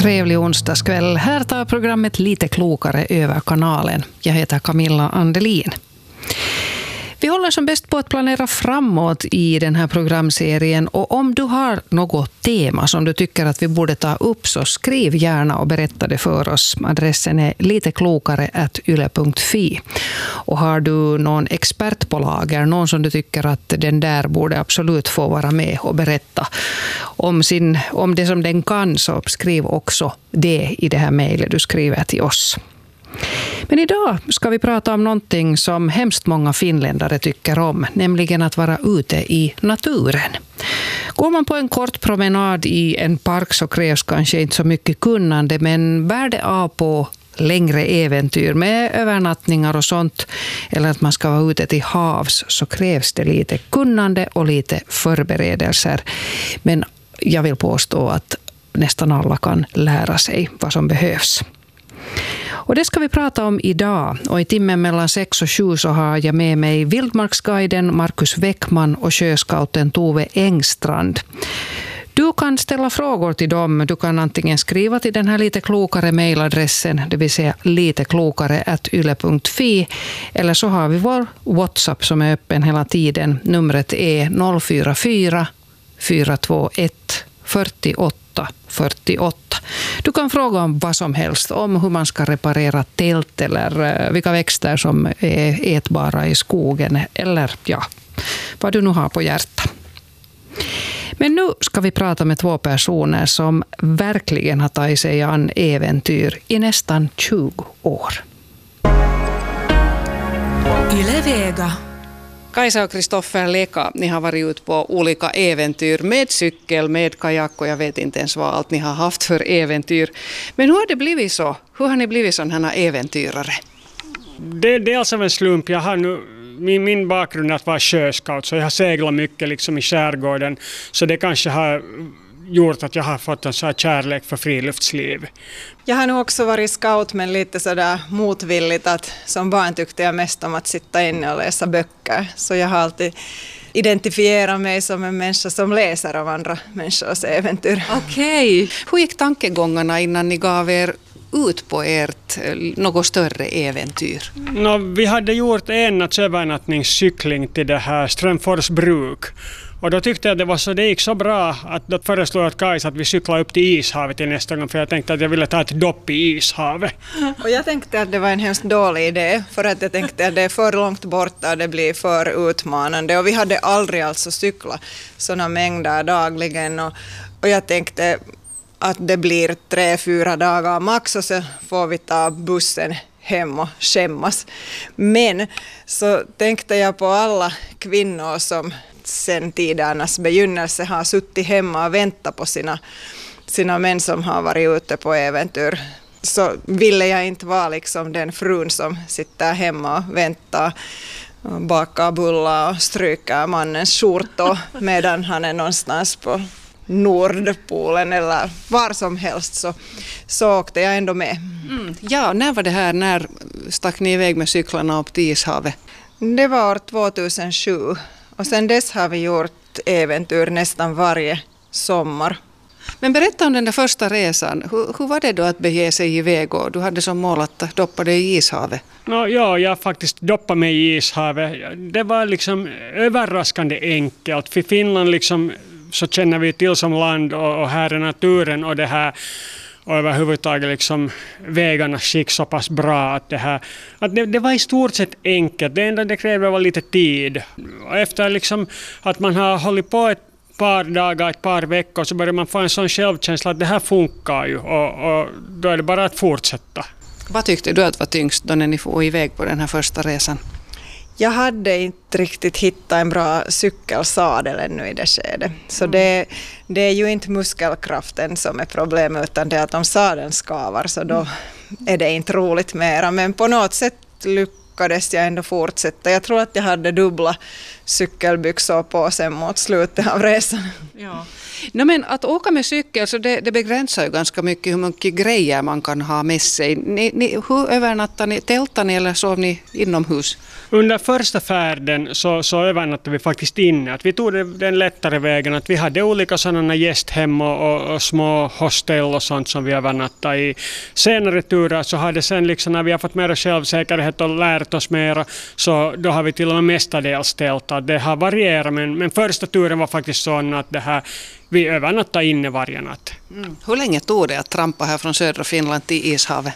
Trevlig onsdagskväll. Här tar programmet Lite klokare över kanalen. Jag heter Camilla Andelin. Vi håller som bäst på att planera framåt i den här programserien, och om du har något tema som du tycker att vi borde ta upp, så skriv gärna och berätta det för oss. Adressen är liteklokare@yle.fi. Och har du någon expert på lager, någon som du tycker att den där borde absolut få vara med och berätta om det som den kan, så skriv också det i det här mejlet du skriver till oss. Men idag ska vi prata om någonting som hemskt många finländare tycker om, nämligen att vara ute i naturen. Går man på en kort promenad i en park så krävs kanske inte så mycket kunnande, men bär det av på längre äventyr med övernattningar och sånt, eller att man ska vara ute till havs, så krävs det lite kunnande och lite förberedelser. Men jag vill påstå att nästan alla kan lära sig vad som behövs. Och det ska vi prata om idag, och i timmen mellan 6 och 7 så har jag med mig vildmarksguiden Markus Weckman och sjöscouten Tove Engstrand. Du kan ställa frågor till dem. Du kan antingen skriva till den här lite klokare mejladressen, det vill säga liteklokare@yle.fi, eller så har vi vår WhatsApp som är öppen hela tiden. Numret är 044 421 48 48. Du kan fråga om vad som helst, om hur man ska reparera tält eller vilka växter som är ätbara i skogen, eller ja, vad du nu har på hjärtat. Men nu ska vi prata med två personer som verkligen har tagit sig an äventyr i nästan 20 år. Yle Vega. Kajsa och Kristoffer Leka, ni har varit ut på olika äventyr med cykel, med kajak och jag vet inte ens vad allt ni har haft för äventyr. Men hur har det blivit så? Hur har ni blivit sådana här äventyrare? Det är dels av en slump. Jag har nu, min bakgrund är att vara sjöscout, så jag har seglat mycket liksom i skärgården. Så det kanske har gjort att jag har fått en sån här kärlek för friluftsliv. Jag har nog också varit scout, men lite sådär motvilligt, att som barn tyckte jag mest om att sitta inne och läsa böcker. Så jag har alltid identifierat mig som en människa som läser av andra människors äventyr. Okej. Hur gick tankegångarna innan ni gav er ut på ert något större äventyr? Vi hade gjort en övernattningscykling till det här Strömfors bruk. Och då tyckte jag det gick så bra att då föreslog jag Kajsa att vi cyklar upp till ishavet till nästa gång, för jag tänkte att jag ville ta ett dopp i ishavet. Och jag tänkte att det var en hemskt dålig idé, för att jag tänkte att det är för långt borta och det blir för utmanande. Och vi hade aldrig alltså cyklat sådana mängder dagligen, och jag tänkte att det blir 3-4 dagar max och så får vi ta bussen hem och skämmas. Men så tänkte jag på alla kvinnor som sen tidernas begynnelse har suttit hemma och väntat på sina män som har varit ute på äventyr. Så ville jag inte vara liksom den frun som sitter hemma och väntar och bakar bullar och stryker mannens skjortor medan han är någonstans på Nordpolen eller var som helst, så åkte jag ändå med. Ja, när var det här? När stack ni iväg med cyklarna upp till ishavet? Det var år 2007. Och sen dess har vi gjort äventyr nästan varje sommar. Men berätta om den där första resan. Hur var det då att bege sig iväg, och du hade som mål att doppa dig i ishavet? Ja, jag faktiskt doppade mig i ishavet. Det var liksom överraskande enkelt. För Finland liksom, så känner vi till som land, och här är naturen och det här. Och överhuvudtaget liksom vägarnas skick så pass bra att det var i stort sett enkelt. Det enda det krävde var lite tid. Och efter liksom att man har hållit på ett par dagar, ett par veckor, så börjar man få en sån självkänsla att det här funkar ju, och då är det bara att fortsätta. Vad tyckte du att var tyngst då när ni får iväg på den här första resan? Jag hade inte riktigt hittat en bra cykelsadel ännu i det skedet. Så det är ju inte muskelkraften som är problemet, utan det är att om sadeln skavar, så då är det inte roligt mera. Men på något sätt lyckades jag ändå fortsätta. Jag tror att jag hade dubbla cykelbyxor på sen mot slutet av resan. Ja. No, men att åka med cykel så det begränsar ju ganska mycket hur mycket grejer man kan ha med sig. Hur övernattar ni? Tältar ni eller sov ni inomhus? Under första färden så övernattade vi faktiskt inne. Att vi tog den lättare vägen. Att vi hade olika sådana gästhem och små hostel och sånt som vi övernattade i. Senare turer så har det sen liksom, när vi har fått mer självsäkerhet och lärt oss mer, så då har vi till och med mestadels tältat. Det har varierat, men första turen var faktiskt sån att vi övernattade inne varje natt. Hur länge tog det att trampa här från södra Finland till Ishavet?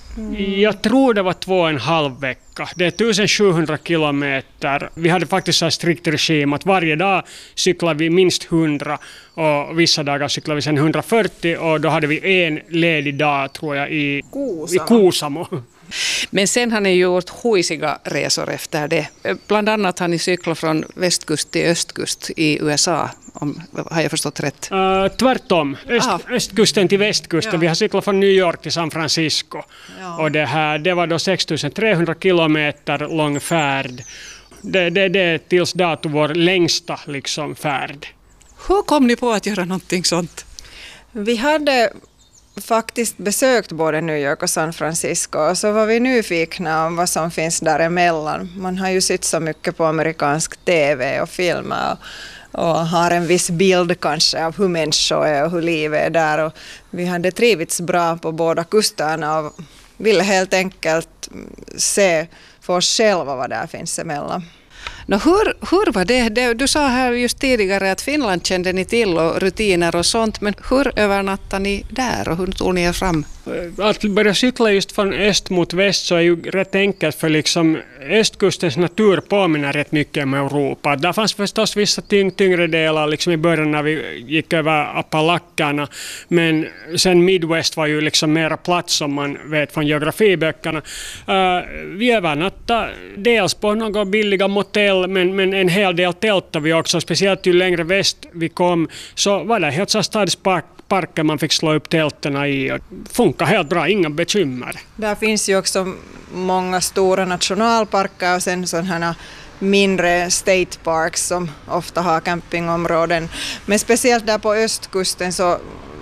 Jag tror det var 2,5 veckor. Det är 1700 kilometer. Vi hade faktiskt så strikt regim att varje dag cyklade vi minst 100 och vissa dagar cyklade vi sen 140 och då hade vi en ledig dag tror jag i Kuusamo. Men sen har ni gjort huisiga resor efter det. Bland annat har ni cyklat från västkust till östkust i USA. Har jag förstått rätt? Tvärtom. Östkusten till västkusten. Ja. Vi har cyklat från New York till San Francisco. Ja. Och det var då 6300 kilometer lång färd. Det är tills dato vår längsta liksom, färd. Hur kom ni på att göra någonting sånt? Vi hade faktiskt besökt både New York och San Francisco och så var vi nyfikna om vad som finns däremellan. Man har ju sett så mycket på amerikansk tv och filmer och har en viss bild kanske av hur människor är och hur livet är där. Och vi hade trivits bra på båda kusterna och ville helt enkelt se för oss själva vad där finns emellan. Hur var det? Du sa här just tidigare att Finland kände ni till och rutiner och sånt, men hur övernattade ni där och hur tog ni er fram? Att börja cykla just från öst mot väst så är ju rätt enkelt för liksom östkustens natur påminner rätt mycket om Europa. Där fanns förstås vissa tyngre delar liksom i början när vi gick över Appalackerna, men sen Midwest var ju liksom mera plats som man vet från geografiböckerna. Vi övernattade dels på några billiga motell, men en hel del tältade vi också, speciellt ju längre väst vi kom så var det helt så stadsparker man fick slå upp tälterna i och funkar helt bra, inga bekymmer. Där finns ju också många stora nationalparker och sen sådana mindre state parks som ofta har campingområden. Men speciellt där på östkusten så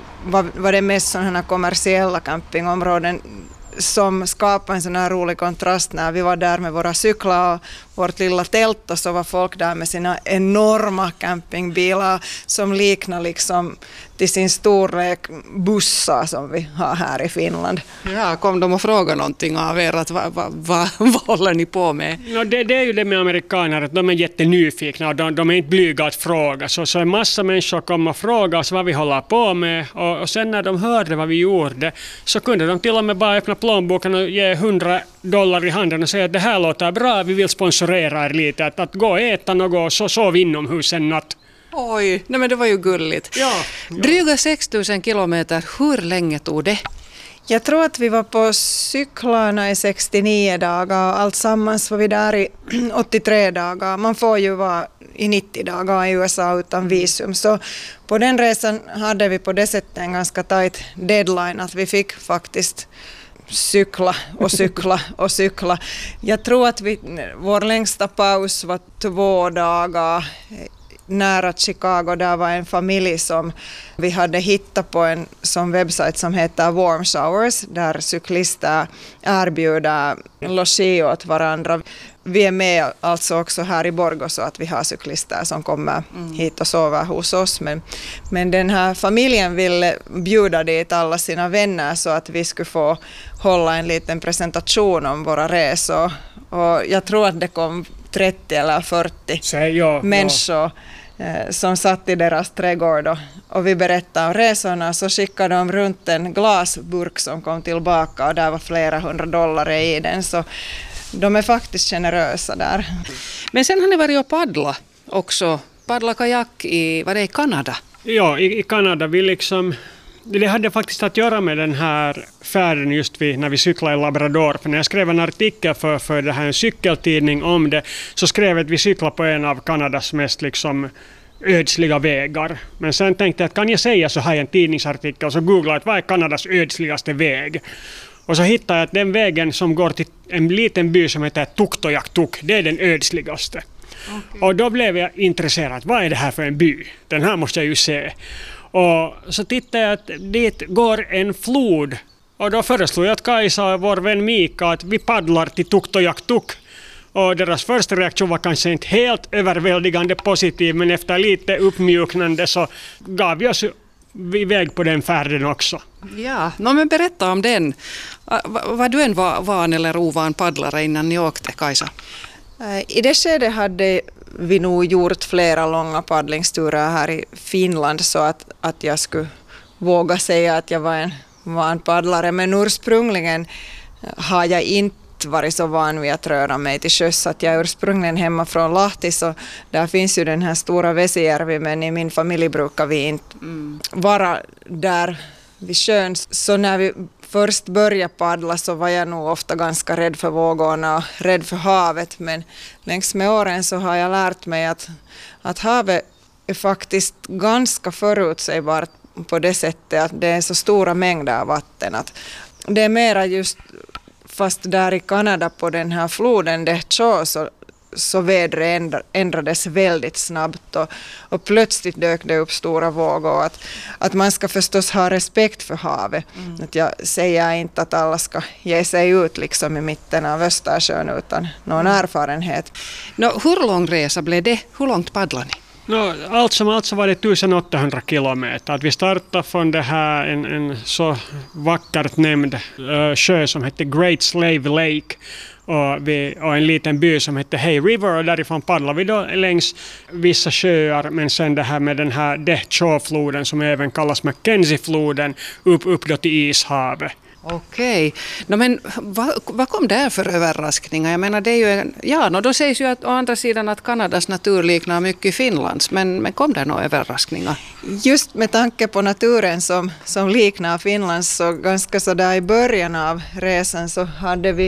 var det mest sådana kommersiella campingområden som skapade en sån här rolig kontrast när vi var där med våra cyklar och vårt lilla tält och så var folk där med sina enorma campingbilar som liknar liksom till sin storlek bussar som vi har här i Finland. Ja, kom de och frågade någonting av er att vad håller ni på med? No, det är ju det med amerikaner att de är jättenyfikna och de är inte blyga att fråga. Så en massa människor kom och frågade oss vad vi håller på med och sen när de hörde vad vi gjorde så kunde de till och med bara öppna plånboken och ge $100 i handen och säga att det här låter bra, vi vill sponsorera er lite. Att gå och äta något och sova inomhus en natt. Oj, nej men det var ju gulligt. Ja. Dryga 6000 kilometer, hur länge tog det? Jag tror att vi var på cyklarna i 69 dagar och allt sammans var vi där i 83 dagar. Man får ju vara i 90 dagar i USA utan visum. Så på den resan hade vi på det sättet en ganska tight deadline att vi fick faktiskt cykla och cykla och cykla. Jag tror att vår längsta paus var 2 dagar nära Chicago. Där var en familj som vi hade hittat på en sån webbsajt som heter Warm Showers där cyklister erbjuder logi åt varandra. Vi är med alltså också här i Borgå så att vi har cyklister som kommer hit och sover hos oss. Men den här familjen ville bjuda dit alla sina vänner så att vi skulle få hålla en liten presentation om våra resor. Och jag tror att det kom 30 eller 40 människor som satt i deras trädgård och vi berättade om resorna så skickade de runt en glasburk som kom tillbaka och där var flera $100 i den så de är faktiskt generösa där. Men sen har ni varit och paddla också, paddla kajak i Kanada? Ja, i Kanada vi liksom det hade faktiskt att göra med den här färden just när vi cyklade i Labrador. För när jag skrev en artikel för det här en cykeltidning om det så skrev jag att vi cyklade på en av Kanadas mest liksom ödsliga vägar. Men sen tänkte jag att kan jag säga så här i en tidningsartikel och så googlade jag att vad är Kanadas ödsligaste väg? Och så hittade jag att den vägen som går till en liten by som heter Tuktoyaktuk, det är den ödsligaste. Okay. Och då blev jag intresserad. Vad är det här för en by? Den här måste jag ju se. Och så tittade jag att dit går en flod. Och då föreslog jag att Kajsa och vår vän Mika att vi paddlar till Tuktojaktuk. Och deras första reaktion var kanske inte helt överväldigande positiv, men efter lite uppmjuknande så gav vi oss iväg på den färden också. Ja, men berätta om den. Var du en van eller ovan paddlare innan ni åkte, Kajsa? I det skedet hade vi nog gjort flera långa paddlingsturer här i Finland så att jag skulle våga säga att jag var en van paddlare. Men ursprungligen har jag inte varit så van vid att röra mig till sjöss. Att jag är ursprungligen hemma från Lahti, så där finns ju den här stora Vesijärvi, men i min familj brukar vi inte vara där vid sjön. Så när vi först började paddla så var jag nog ofta ganska rädd för vågorna och rädd för havet, men längs med åren så har jag lärt mig att havet är faktiskt ganska förutsägbart på det sättet att det är så stora mängder av vatten. Att det är mera just fast där i Kanada på den här floden Dehcho så vädret ändrades väldigt snabbt och plötsligt dök det upp stora vågor. Att man ska förstås ha respekt för havet. Att jag säger inte att alla ska ge sig ut liksom i mitten av Östersjön utan någon erfarenhet. Hur lång resa blev det? Hur långt paddlade ni? Allt som allt så var det 1800 kilometer. Att vi startade från det här en så vackert nämnd sjö som hette Great Slave Lake och en liten by som hette Hay River, och därifrån paddlade vi då längs vissa sjöar, men sen det här med den här Dehcho-floden som även kallas Mackenzie-floden upp då till Ishavet. Okej. Men vad kom där för överraskningar? Jag menar, det är ju då sägs ju att å andra sidan att Kanadas natur liknar mycket Finlands, men kom där några överraskningar? Just med tanke på naturen som liknar Finlands, så ganska så där i början av resan så hade vi